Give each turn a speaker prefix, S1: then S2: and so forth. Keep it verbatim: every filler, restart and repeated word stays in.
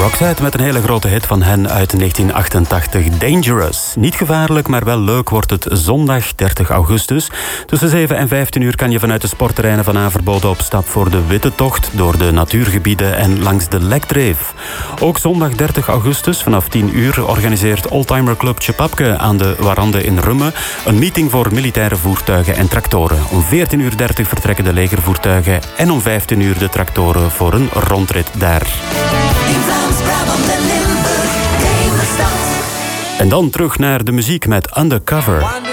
S1: Roxette met een hele grote hit van hen uit negentien achtentachtig, Dangerous. Niet gevaarlijk, maar wel leuk wordt het zondag dertig augustus. Tussen zeven en vijftien uur kan je vanuit de sportterreinen van Averboden op stap voor de Witte Tocht door de natuurgebieden en langs de Lekdreef. Ook zondag dertig augustus vanaf tien uur organiseert Oldtimer Club Tjepapke aan de Warande in Rummen een meeting voor militaire voertuigen en tractoren. Om veertien uur dertig vertrekken de legervoertuigen en om vijftien uur de tractoren voor een rondrit daar. En dan terug naar de muziek met Undercover.